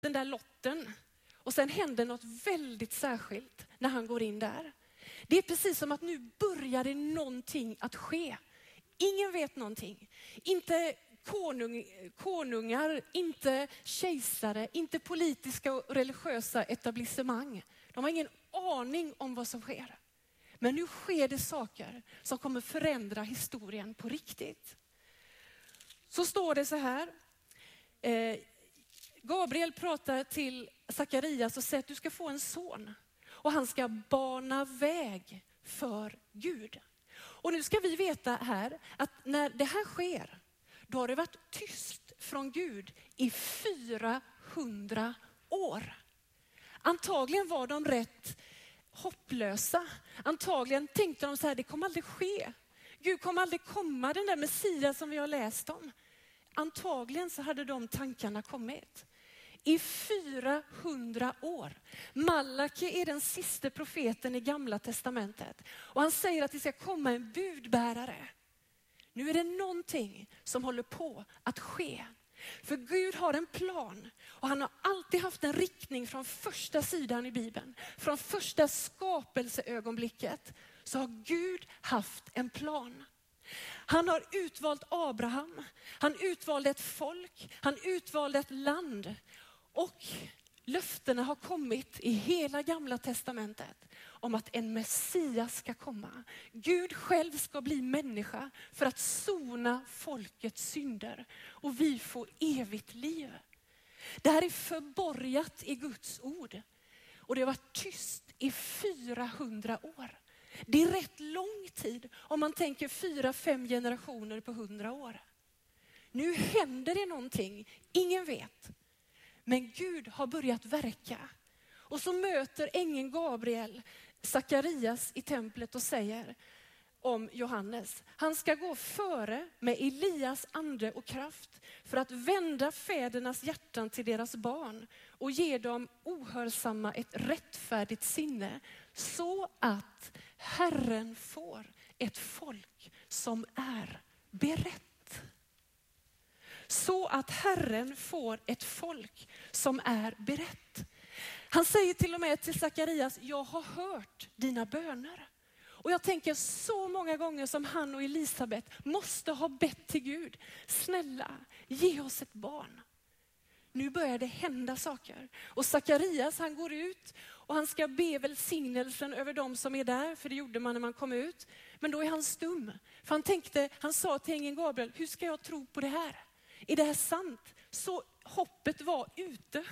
den där lotten. Och sen händer något väldigt särskilt när han går in där. Det är precis som att nu börjar det någonting att ske. Ingen vet någonting. Inte konungar, inte kejsare, inte politiska och religiösa etablissemang. De har ingen aning om vad som sker. Men nu sker det saker som kommer förändra historien på riktigt. Så står det så här. Gabriel pratar till Sakarias och säger att du ska få en son. Och han ska bana väg för Gud. Och nu ska vi veta här att när det här sker, då har det varit tyst från Gud i 400 år. Antagligen var de rätt hopplösa. Antagligen tänkte de så här, det kommer aldrig ske. Gud kommer aldrig komma, den där Messias som vi har läst om. Antagligen så hade de tankarna kommit. I 400 år. Malaki är den sista profeten i Gamla testamentet. Och han säger att det ska komma en budbärare. Nu är det någonting som håller på att ske. För Gud har en plan. Och han har alltid haft en riktning från första sidan i Bibeln. Från första skapelseögonblicket så har Gud haft en plan. Han har utvalt Abraham. Han utvalde ett folk. Han utvalde ett land. Och löftena har kommit i hela Gamla testamentet om att en Messias ska komma. Gud själv ska bli människa för att sona folkets synder. Och vi får evigt liv. Det här är förborgat i Guds ord. Och det har varit tyst i 400 år. Det är rätt lång tid om man tänker 4-5 generationer på 100 år. Nu händer det någonting, ingen vet. Men Gud har börjat verka. Och så möter ängeln Gabriel Sakarias i templet och säger om Johannes. Han ska gå före med Elias ande och kraft för att vända fädernas hjärtan till deras barn och ge dem ohörsamma ett rättfärdigt sinne så att Herren får ett folk som är berett. Så att Herren får ett folk som är berett. Han säger till och med till Sakarias, jag har hört dina böner. Och jag tänker så många gånger som han och Elisabet måste ha bett till Gud. Snälla, ge oss ett barn. Nu börjar det hända saker. Och Sakarias han går ut och han ska be välsignelsen över dem som är där. För det gjorde man när man kom ut. Men då är han stum. För han sa till ängeln Gabriel, hur ska jag tro på det här? Är det här sant? Så hoppet var ute.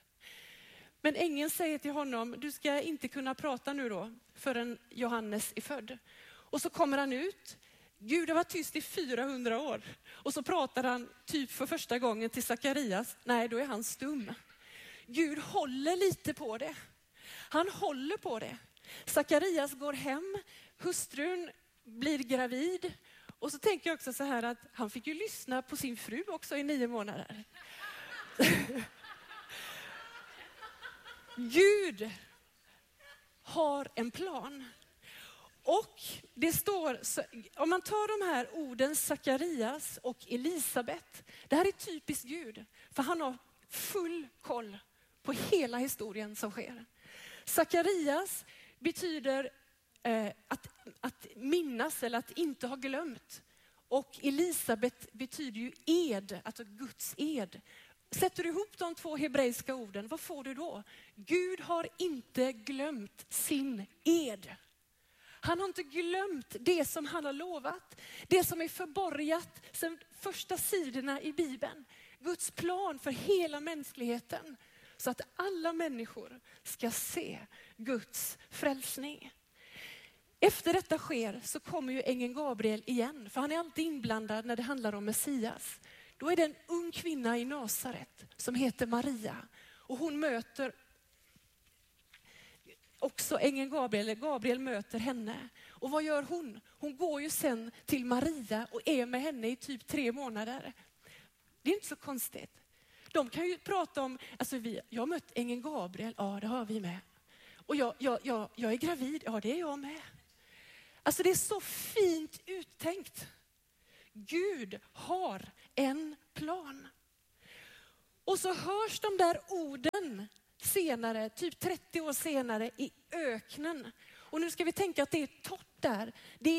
Men ängeln säger till honom, du ska inte kunna prata nu då förrän Johannes är född. Och så kommer han ut. Gud har varit tyst i 400 år. Och så pratar han typ för första gången till Sakarias. Nej, då är han stum. Gud håller lite på det. Han håller på det. Sakarias går hem. Hustrun blir gravid. Och så tänker jag också så här att han fick ju lyssna på sin fru också i 9 månader. Gud har en plan. Och det står, om man tar de här orden Sakarias och Elisabet. Det här är typiskt Gud. För han har full koll på hela historien som sker. Sakarias betyder att minnas eller att inte ha glömt. Och Elisabet betyder ju ed, alltså Guds ed. Sätter du ihop de 2 hebreiska orden, vad får du då? Gud har inte glömt sin ed. Han har inte glömt det som han har lovat. Det som är förborgat sedan första sidorna i Bibeln. Guds plan för hela mänskligheten. Så att alla människor ska se Guds frälsning. Efter detta sker så kommer ju ängeln Gabriel igen. För han är alltid inblandad när det handlar om Messias. Då är det en ung kvinna i Nasaret som heter Maria. Och hon möter också ängeln Gabriel. Gabriel möter henne. Och vad gör hon? Hon går ju sen till Maria och är med henne i typ 3 månader. Det är inte så konstigt. De kan ju prata om, alltså jag har mött ängeln Gabriel. Ja, det har vi med. Och jag är gravid. Ja, det är jag med. Alltså det är så fint uttänkt. Gud har en plan. Och så hörs de där orden senare, typ 30 år senare i öknen. Och nu ska vi tänka att det är torrt där.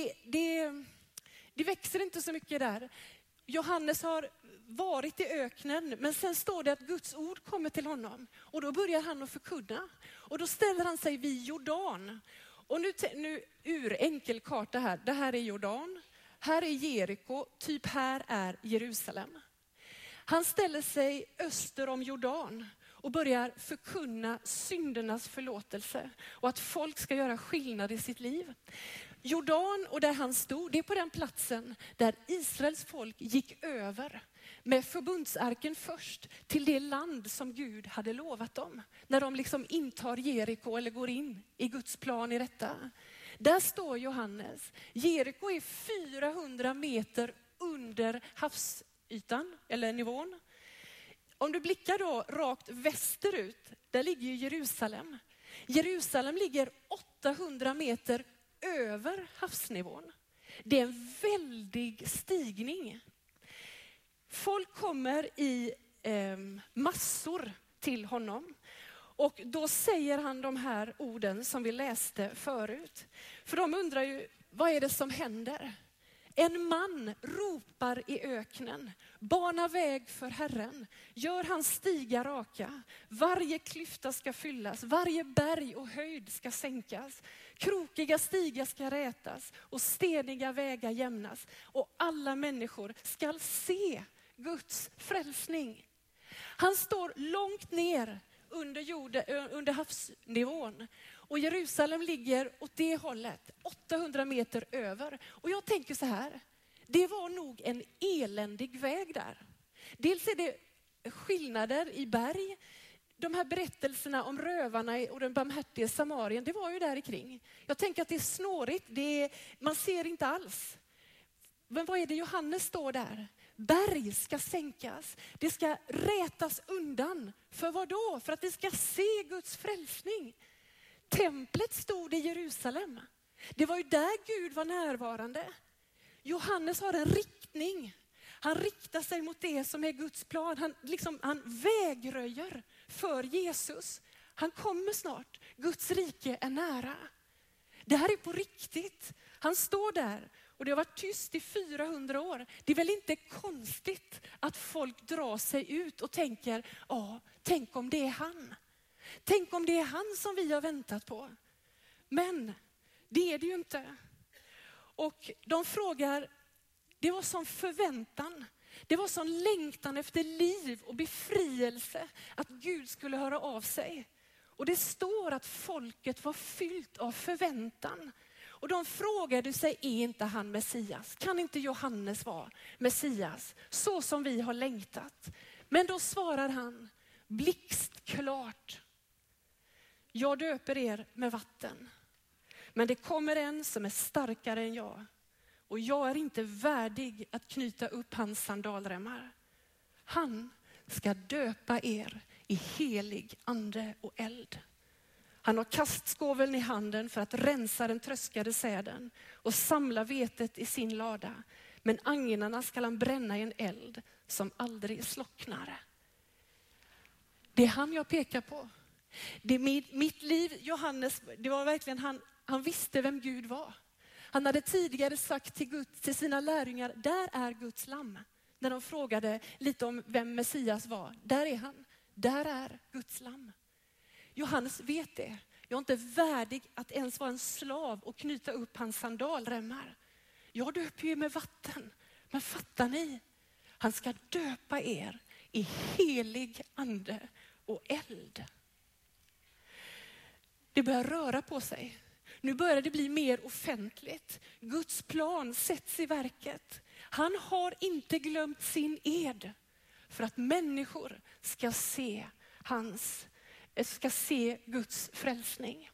Det växer inte så mycket där. Johannes har varit i öknen, men sen står det att Guds ord kommer till honom. Och då börjar han att förkunna. Och då ställer han sig vid Jordan. Och nu ur enkelkarta här. Det här är Jordan. Här är Jeriko. Typ här är Jerusalem. Han ställer sig öster om Jordan och börjar förkunna syndernas förlåtelse. Och att folk ska göra skillnad i sitt liv. Jordan och där han stod, det är på den platsen där Israels folk gick över med förbundsarken först till det land som Gud hade lovat dem. När de liksom intar Jeriko eller går in i Guds plan i detta. Där står Johannes. Jeriko är 400 meter under havsytan eller nivån. Om du blickar då rakt västerut, där ligger ju Jerusalem. Jerusalem ligger 800 meter över havsnivån. Det är en väldig stigning. Folk kommer i massor till honom. Och då säger han de här orden som vi läste förut. För de undrar ju, vad är det som händer? En man ropar i öknen, bana väg för Herren, gör hans stigar raka. Varje klyfta ska fyllas, varje berg och höjd ska sänkas. Krokiga stigar ska rätas och steniga vägar jämnas. Och alla människor ska se Guds frälsning. Han står långt ner under havsnivån. Och Jerusalem ligger åt det hållet, 800 meter över. Och jag tänker så här, det var nog en eländig väg där. Dels är det skillnader i berg. De här berättelserna om rövarna och den barmhärtige Samarien, det var ju där kring. Jag tänker att det är snårigt, man ser inte alls. Men vad är det Johannes står där? Berg ska sänkas, det ska rätas undan. För vad då? För att vi ska se Guds frälsning. Templet stod i Jerusalem. Det var ju där Gud var närvarande. Johannes har en riktning. Han riktar sig mot det som är Guds plan. Han vägröjer för Jesus. Han kommer snart. Guds rike är nära. Det här är på riktigt. Han står där och det har varit tyst i 400 år. Det är väl inte konstigt att folk drar sig ut och tänker, tänk om det är han. Tänk om det är han som vi har väntat på. Men det är det ju inte. Och de frågar, det var sån förväntan. Det var sån längtan efter liv och befrielse att Gud skulle höra av sig. Och det står att folket var fyllt av förväntan. Och de frågade sig, är inte han Messias? Kan inte Johannes vara Messias? Så som vi har längtat. Men då svarar han, blixtklart. Jag döper er med vatten. Men det kommer en som är starkare än jag. Och jag är inte värdig att knyta upp hans sandalremmar. Han ska döpa er i helig ande och eld. Han har kastskåveln i handen för att rensa den tröskade säden och samla vetet i sin lada. Men agnarna ska han bränna i en eld som aldrig slocknar. Det är han jag pekar på. Det är mitt liv, Johannes, det var verkligen han visste vem Gud var. Han hade tidigare sagt till sina lärjungar, där är Guds lamm. När de frågade lite om vem Messias var, där är han. Där är Guds lamm. Johannes vet det. Jag är inte värdig att ens vara en slav och knyta upp hans sandalremmar. Jag döper ju med vatten. Men fattar ni? Han ska döpa er i helig ande och eld. Det börjar röra på sig. Nu börjar det bli mer offentligt. Guds plan sätts i verket. Han har inte glömt sin ed för att människor ska se Guds frälsning.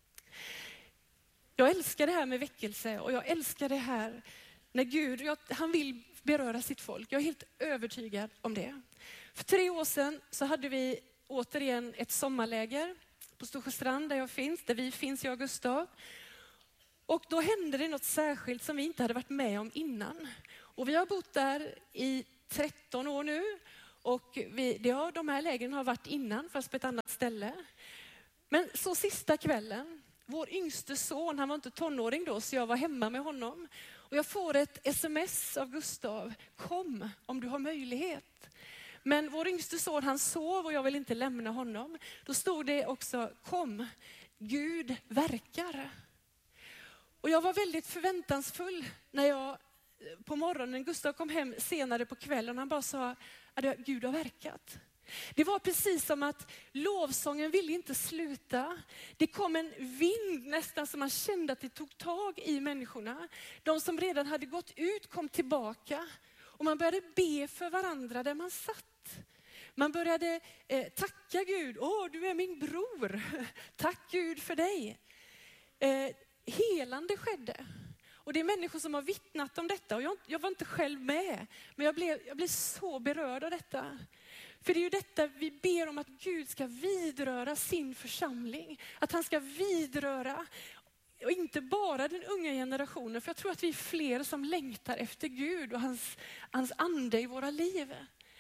Jag älskar det här med väckelse och jag älskar det här när Gud, han vill beröra sitt folk. Jag är helt övertygad om det. För 3 år sedan så hade vi återigen ett sommarläger på Storsjöstrand där vi finns, jag och Gustav. Och då hände det något särskilt som vi inte hade varit med om innan. Och vi har bott där i 13 år nu. Och de här lägren har varit innan, fast på ett annat ställe. Men så sista kvällen, vår yngste son, han var inte tonåring då, så jag var hemma med honom. Och jag får ett sms av Gustav: kom om du har möjlighet. Men vår yngste son, han sov och jag vill inte lämna honom. Då stod det också: kom, Gud verkar. Och jag var väldigt förväntansfull när jag på morgonen, Gustav kom hem senare på kvällen, han bara sa att Gud har verkat. Det var precis som att lovsången ville inte sluta. Det kom en vind nästan som man kände att det tog tag i människorna. De som redan hade gått ut kom tillbaka och man började be för varandra där man satt. Man började tacka Gud. Du är min bror. Tack Gud för dig. Helande skedde. Och det är människor som har vittnat om detta. Och jag var inte själv med. Men jag blev så berörd av detta. För det är ju detta vi ber om, att Gud ska vidröra sin församling. Att han ska vidröra, och inte bara den unga generationen. För jag tror att vi är fler som längtar efter Gud och hans ande i våra liv.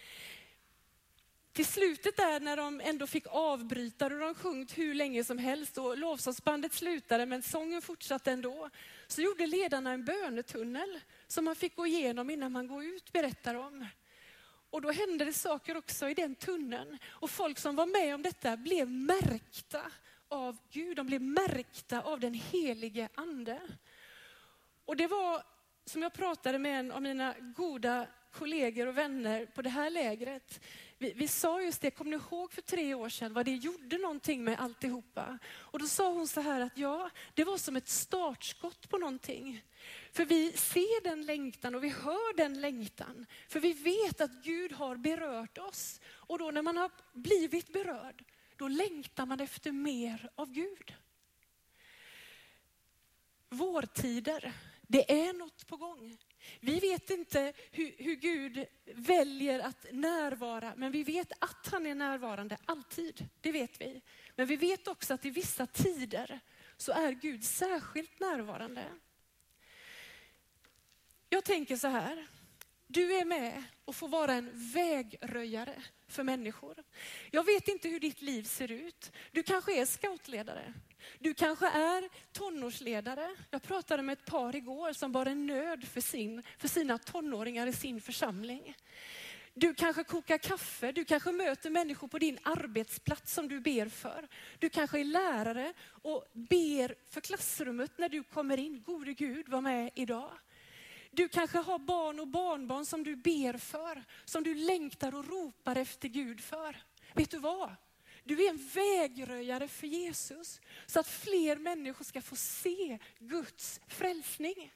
Till slutet där när de ändå fick avbryta och de sjungit hur länge som helst och lovsångsbandet slutade men sången fortsatte ändå, så gjorde ledarna en bönetunnel som man fick gå igenom innan man går ut, berättar om. Och då hände det saker också i den tunneln. Och folk som var med om detta blev märkta av Gud. De blev märkta av den helige ande. Och det var, som jag pratade med en av mina goda kollegor och vänner på det här lägret. Vi sa just det, kommer ni ihåg för 3 år sedan vad det gjorde någonting med alltihopa? Och då sa hon så här att det var som ett startskott på någonting. För vi ser den längtan och vi hör den längtan. För vi vet att Gud har berört oss. Och då när man har blivit berörd, då längtar man efter mer av Gud. Vårtider, det är något på gång. Vi vet inte hur Gud väljer att närvara, men vi vet att han är närvarande alltid. Det vet vi. Men vi vet också att i vissa tider så är Gud särskilt närvarande. Jag tänker så här. Du är med och får vara en vägröjare för människor. Jag vet inte hur ditt liv ser ut. Du kanske är scoutledare. Du kanske är tonårsledare. Jag pratade med ett par igår som bar en nöd för sina tonåringar i sin församling. Du kanske kokar kaffe. Du kanske möter människor på din arbetsplats som du ber för. Du kanske är lärare och ber för klassrummet när du kommer in. Gode Gud, var med idag. Du kanske har barn och barnbarn som du ber för. Som du längtar och ropar efter Gud för. Vet du vad? Du är en vägröjare för Jesus. Så att fler människor ska få se Guds frälsning.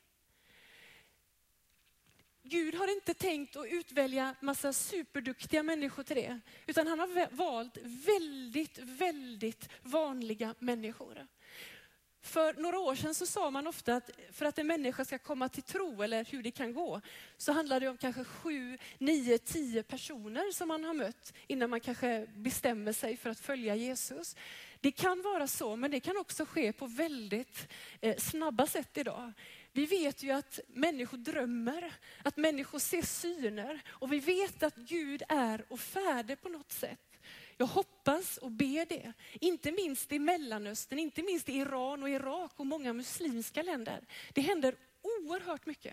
Gud har inte tänkt att utvälja massa superduktiga människor till det. Utan han har valt väldigt, väldigt vanliga människor. För några år sedan så sa man ofta att för att en människa ska komma till tro, eller hur det kan gå, så handlar det om kanske 7, 9, 10 personer som man har mött innan man kanske bestämmer sig för att följa Jesus. Det kan vara så, men det kan också ske på väldigt snabba sätt idag. Vi vet ju att människor drömmer, att människor ser syner, och vi vet att Gud är och färdig på något sätt. Jag hoppas och ber det, inte minst i Mellanöstern, inte minst i Iran och Irak och många muslimska länder. Det händer oerhört mycket.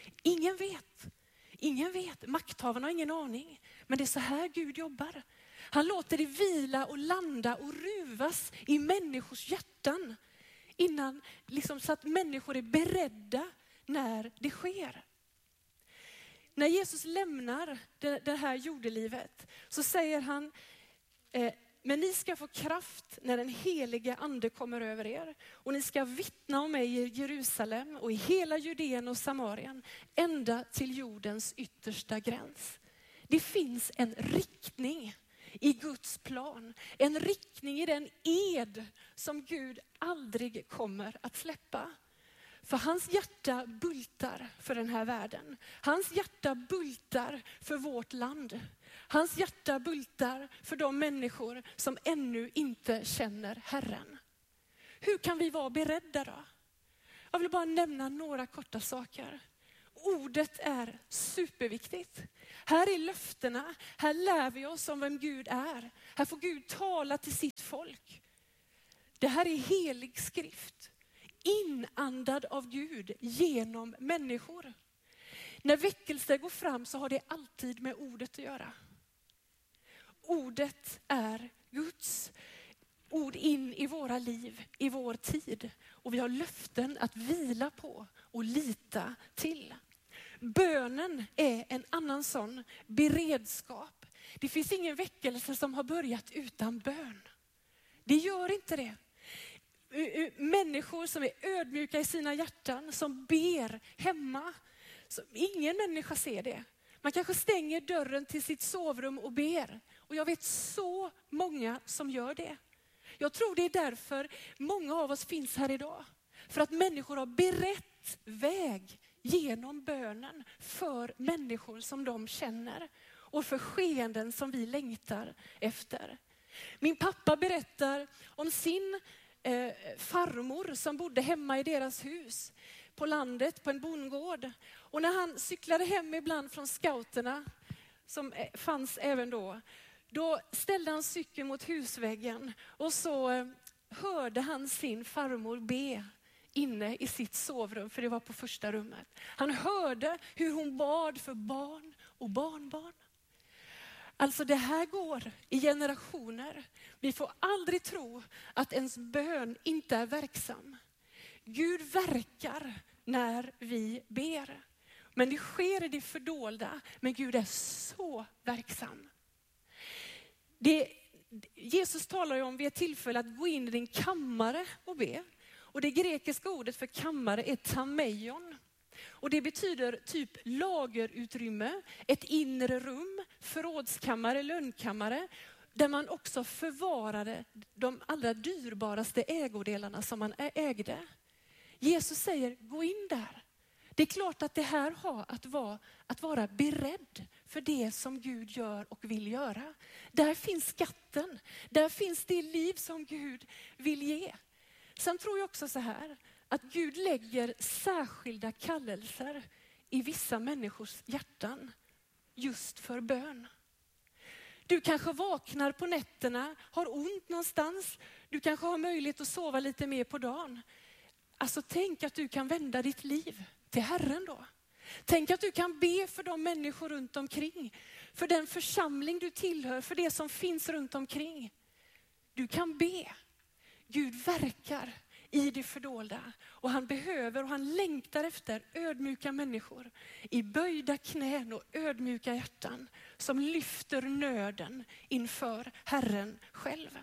Ingen vet, makthavarna har ingen aning. Men det är så här Gud jobbar. Han låter det vila och landa och ruvas i människors hjärtan innan, liksom, så att människor är beredda när det sker. När Jesus lämnar det här jordelivet så säger han: men ni ska få kraft när den helige ande kommer över er. Och ni ska vittna om mig i Jerusalem och i hela Judeen och Samarien. Ända till jordens yttersta gräns. Det finns en riktning i Guds plan. En riktning i den ed som Gud aldrig kommer att släppa. För hans hjärta bultar för den här världen. Hans hjärta bultar för vårt land. Hans hjärta bultar för de människor som ännu inte känner Herren. Hur kan vi vara beredda då? Jag vill bara nämna några korta saker. ordet är superviktigt. Här är löftena, här lär vi oss om vem Gud är. Här får Gud tala till sitt folk. Det här är helig skrift, inandad av Gud genom människor. När väckelse går fram så har det alltid med ordet att göra. Ordet är Guds ord in i våra liv, i vår tid. Och vi har löften att vila på och lita till. Bönen är en annan sån beredskap. Det finns ingen väckelse som har börjat utan bön. Det gör inte det. Människor som är ödmjuka i sina hjärtan, som ber hemma. Ingen människa ser det. Man kanske stänger dörren till sitt sovrum och ber. Och jag vet så många som gör det. Jag tror det är därför många av oss finns här idag. För att människor har berett väg genom bönen för människor som de känner. Och för skeenden som vi längtar efter. Min pappa berättar om sin farmor som bodde hemma i deras hus på landet, på en bondgård. Och när han cyklade hem ibland från scouterna, som fanns även då ställde han cykeln mot husväggen och så hörde han sin farmor be inne i sitt sovrum, för det var på första rummet. Han hörde hur hon bad för barn och barnbarn. Alltså det här går i generationer. Vi får aldrig tro att ens bön inte är verksam. Gud verkar när vi ber. Men det sker i det fördolda. Men Gud är så verksam. Jesus talar ju om vid ett tillfälle att gå in i din kammare och be. Och det grekiska ordet för kammare är tameion. Och det betyder typ lagerutrymme, ett inre rum, förrådskammare, lönnkammare. Där man också förvarade de allra dyrbaraste ägodelarna som man ägde. Jesus säger, gå in där. Det är klart att det här har att vara beredd för det som Gud gör och vill göra. Där finns skatten. Där finns det liv som Gud vill ge. Sen tror jag också så här, att Gud lägger särskilda kallelser i vissa människors hjärtan just för bön. Du kanske vaknar på nätterna, har ont någonstans. Du kanske har möjlighet att sova lite mer på dagen. Alltså tänk att du kan vända ditt liv till Herren då. Tänk att du kan be för de människor runt omkring. För den församling du tillhör, för det som finns runt omkring. Du kan be. Gud verkar i det fördolda. Och han behöver och han längtar efter ödmjuka människor. I böjda knän och ödmjuka hjärtan. Som lyfter nöden inför Herren själv.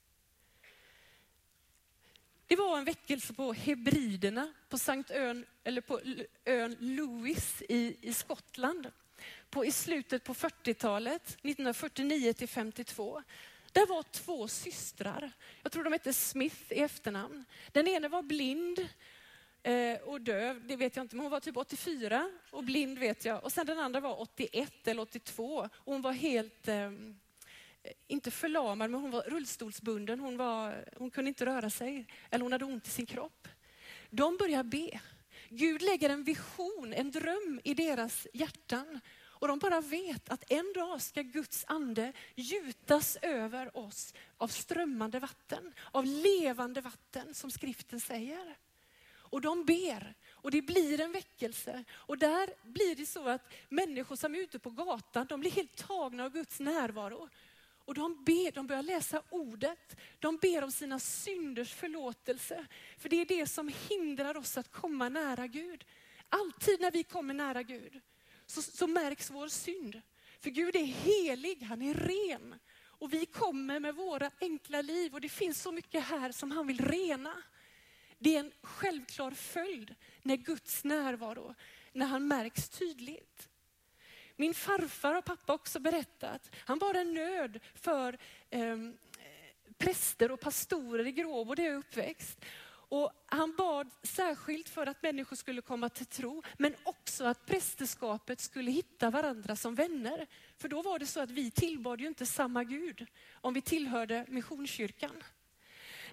Det var en väckelse på Hebriderna på Sankt ön, eller på ön Lewis i Skottland. I slutet på 40-talet, 1949 till 52. Där var 2 systrar. Jag tror de hette Smith i efternamn. Den ena var blind och döv, det vet jag inte. Men hon var typ 84 och blind vet jag. Och sen den andra var 81 eller 82. Och hon var helt, inte förlamad, men hon var rullstolsbunden. Hon kunde inte röra sig. Eller hon hade ont i sin kropp. De börjar be. Gud lägger en vision, en dröm i deras hjärtan. Och de bara vet att en dag ska Guds ande gjutas över oss av strömmande vatten. Av levande vatten som skriften säger. Och de ber. Och det blir en väckelse. Och där blir det så att människor som är ute på gatan, de blir helt tagna av Guds närvaro. Och de börjar läsa ordet. De ber om sina synders förlåtelse. För det är det som hindrar oss att komma nära Gud. Alltid när vi kommer nära Gud så märks vår synd. För Gud är helig, han är ren. Och vi kommer med våra enkla liv. Och det finns så mycket här som han vill rena. Det är en självklar följd när Guds närvaro, när han märks tydligt. Min farfar och pappa också berättat. Han var en nöd för präster och pastorer i Gråbo där jag är uppväxt. Och han bad särskilt för att människor skulle komma till tro. Men också att prästerskapet skulle hitta varandra som vänner. För då var det så att vi tillbad ju inte samma Gud om vi tillhörde missionskyrkan.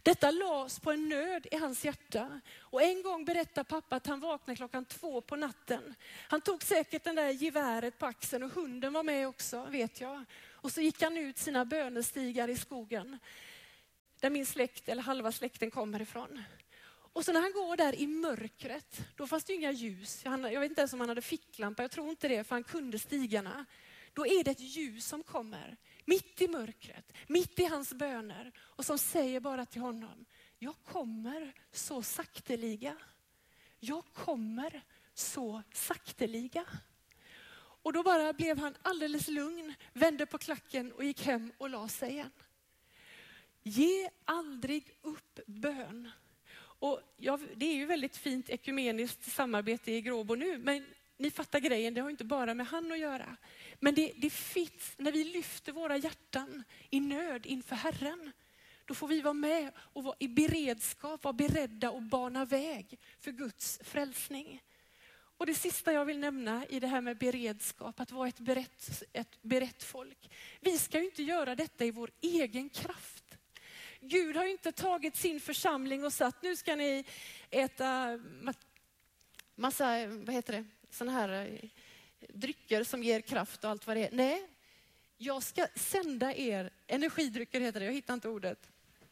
Detta lades på en nöd i hans hjärta. Och en gång berättade pappa att han vaknade 2:00 på natten. Han tog säkert den där geväret på axeln och hunden var med också, vet jag. Och så gick han ut sina bönestigar i skogen. Där min släkt eller halva släkten kommer ifrån. Och så när han går där i mörkret, då fanns det inga ljus. Jag vet inte ens om han hade ficklampa, jag tror inte det, för han kunde stigarna. Då är det ett ljus som kommer, mitt i mörkret, mitt i hans böner. Och som säger bara till honom, jag kommer så sakteliga. Jag kommer så sakteliga. Och då bara blev han alldeles lugn, vände på klacken och gick hem och la sig igen. Ge aldrig upp bön. Och det är ju väldigt fint ekumeniskt samarbete i Gråbo nu, men ni fattar grejen, det har inte bara med han att göra. Men det finns, när vi lyfter våra hjärtan i nöd inför Herren, då får vi vara med och vara i beredskap, vara beredda och bana väg för Guds frälsning. Och det sista jag vill nämna i det här med beredskap, att vara ett berett folk. Vi ska ju inte göra detta i vår egen kraft. Gud har ju inte tagit sin församling och sagt, nu ska ni äta massa, såna här drycker som ger kraft och allt vad det är. Nej, jag ska sända er, energidrycker heter det, jag hittar inte ordet.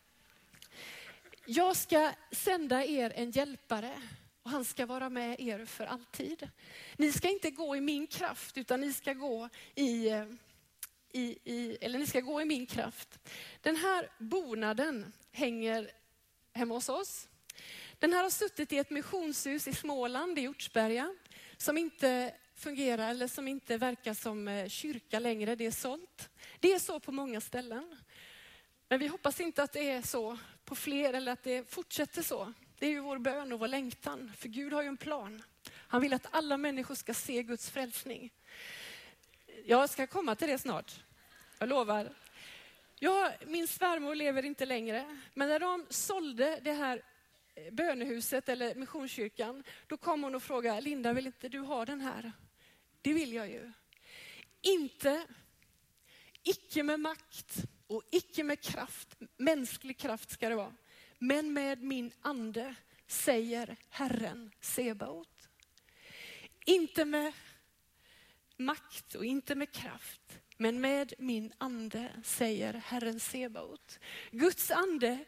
Jag ska sända er en hjälpare och han ska vara med er för alltid. Ni ska inte gå i min kraft utan ni ska gå ni ska gå i min kraft. Den här bonaden hänger hemma hos oss. Den här har suttit i ett missionshus i Småland, i Hjortsberga, som inte fungerar eller som inte verkar som kyrka längre. Det är sålt. Det är så på många ställen. Men vi hoppas inte att det är så på fler eller att det fortsätter så. Det är ju vår bön och vår längtan. För Gud har ju en plan. Han vill att alla människor ska se Guds frälsning. Jag ska komma till det snart. Jag lovar. Min svärmor lever inte längre. Men när de sålde det här bönehuset eller missionskyrkan, då kom hon och frågade, Linda, vill inte du ha den här? Det vill jag ju. Icke med makt och icke med kraft, mänsklig kraft ska det vara. Men med min ande, säger Herren Sebaot. Inte med makt och inte med kraft, men med min ande, säger Herren Sebaot. Guds ande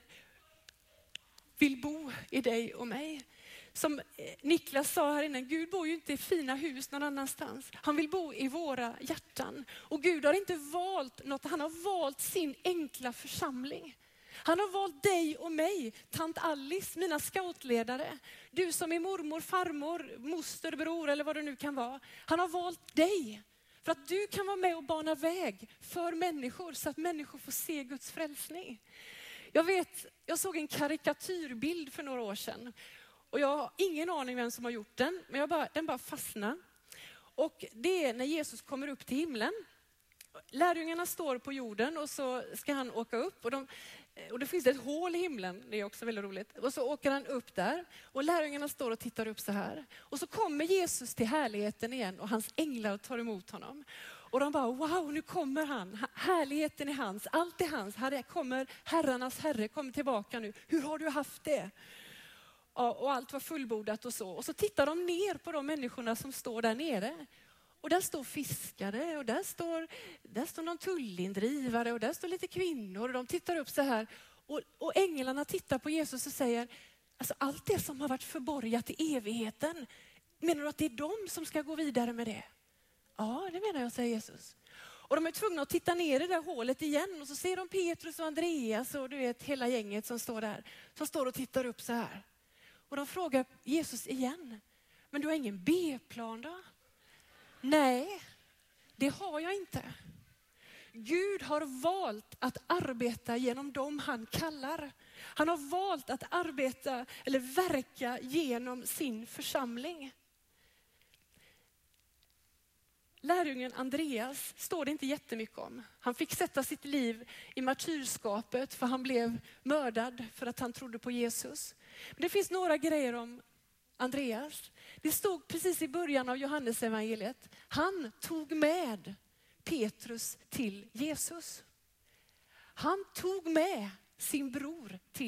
vill bo i dig och mig. Som Niklas sa här innan, Gud bor ju inte i fina hus någon annanstans. Han vill bo i våra hjärtan. Och Gud har inte valt något, han har valt sin enkla församling. Han har valt dig och mig, tant Alice, mina scoutledare. Du som är mormor, farmor, moster, bror eller vad det nu kan vara. Han har valt dig för att du kan vara med och bana väg för människor så att människor får se Guds frälsning. Jag såg en karikatyrbild för några år sedan. Och jag har ingen aning vem som har gjort den, men den bara fastnade. Och det är när Jesus kommer upp till himlen. Lärjungarna står på jorden och så ska han åka upp. Och det finns ett hål i himlen, det är också väldigt roligt. Och så åker han upp där och lärjungarna står och tittar upp så här. Och så kommer Jesus till härligheten igen och hans änglar tar emot honom. Och de bara, wow, nu kommer han. Härligheten är hans, allt är hans. Här kommer herrarnas herre, kommer tillbaka nu. Hur har du haft det? Och allt var fullbordat och så. Och så tittar de ner på de människorna som står där nere. Och där står fiskare och där står någon tullindrivare och där står lite kvinnor. Och de tittar upp så här. Och änglarna tittar på Jesus och säger, alltså allt det som har varit förborgat i evigheten, menar du att det är de som ska gå vidare med det? Ja, det menar jag, säger Jesus. Och de är tvungna att titta ner i det där hålet igen. Och så ser de Petrus och Andreas och du vet hela gänget som står där. Som står och tittar upp så här. Och de frågar Jesus igen, men du har ingen B-plan då? Nej, det har jag inte. Gud har valt att arbeta genom dem han kallar. Han har valt att arbeta eller verka genom sin församling. Lärjungen Andreas står det inte jättemycket om. Han fick sätta sitt liv i martyrskapet för han blev mördad för att han trodde på Jesus. Men det finns några grejer om Andreas. Det stod precis i början av Johannesevangeliet. Han tog med Petrus till Jesus. Han tog med sin bror till Jesus.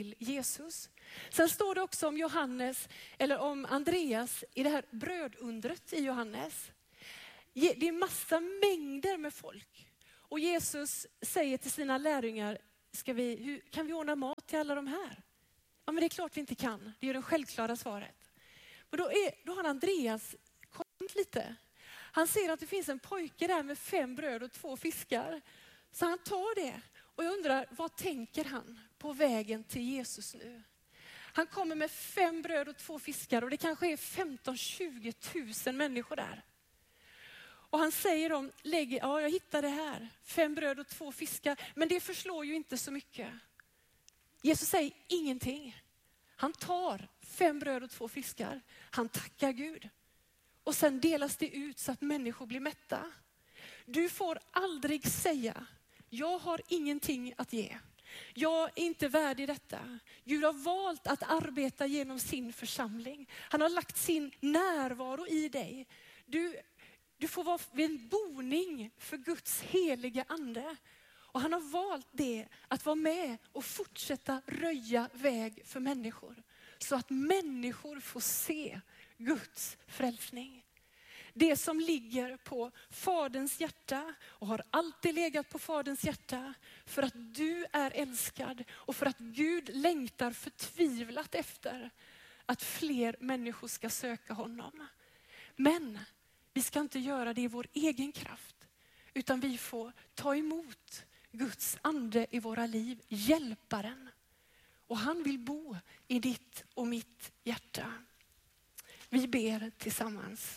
Jesus. Sen står det också om Johannes, eller om Andreas i det här brödundret i Johannes. Det är massa mängder med folk. Och Jesus säger till sina lärjungar, kan vi ordna mat till alla de här? Ja, men det är klart vi inte kan. Det är det självklara svaret. Men då har Andreas kommit lite. Han ser att det finns en pojke där med 5 bröd och 2 fiskar. Så han tar det. Och jag undrar, vad tänker han på vägen till Jesus nu? Han kommer med 5 bröd och 2 fiskar och det kanske är 15-20 000 människor där. Och han säger dem, jag hittar det här. 5 bröd och 2 fiskar. Men det förslår ju inte så mycket. Jesus säger ingenting. Han tar 5 bröd och 2 fiskar. Han tackar Gud. Och sen delas det ut så att människor blir mätta. Du får aldrig säga, jag har ingenting att ge. Jag är inte värdig detta. Gud har valt att arbeta genom sin församling. Han har lagt sin närvaro i dig. Du får vara vid en boning för Guds heliga ande. Och han har valt det att vara med och fortsätta röja väg för människor. Så att människor får se Guds frälsning. Det som ligger på Faderns hjärta och har alltid legat på Faderns hjärta. För att du är älskad och för att Gud längtar förtvivlat efter att fler människor ska söka honom. Men vi ska inte göra det i vår egen kraft. Utan vi får ta emot Guds ande i våra liv, hjälparen. Och han vill bo i ditt och mitt hjärta. Vi ber tillsammans.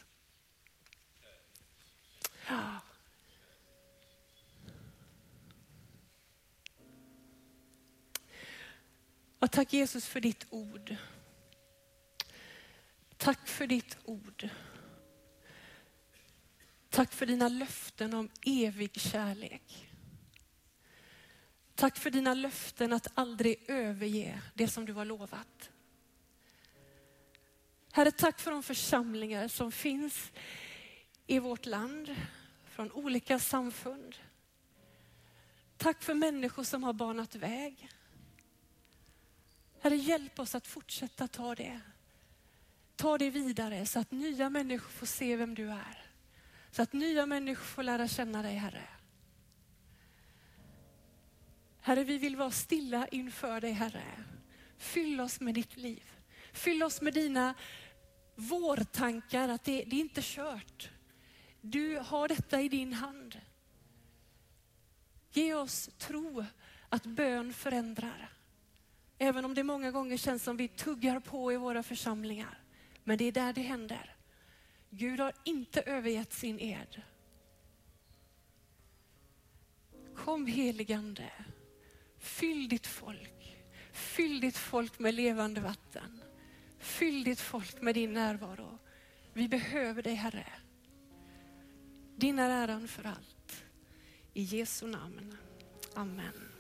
Ja. Och tack Jesus för ditt ord. Tack för ditt ord. Tack för dina löften om evig kärlek. Tack för dina löften att aldrig överge det som du har lovat. Herre, tack för de församlingar som finns i vårt land, från olika samfund. Tack för människor som har banat väg. Herre, hjälp oss att fortsätta ta det. Ta det vidare så att nya människor får se vem du är. Så att nya människor får lära känna dig, Herre. Herre, vi vill vara stilla inför dig, Herre. Fyll oss med ditt liv. Fyll oss med dina vårtankar att det är inte kört. Du har detta i din hand. Ge oss tro att bön förändrar. Även om det många gånger känns som vi tuggar på i våra församlingar. Men det är där det händer. Gud har inte övergett sin ed. Kom heligande. Fyll ditt folk. Fyll ditt folk med levande vatten. Fyll ditt folk med din närvaro. Vi behöver dig, Herre. Din är äran för allt. I Jesu namn. Amen.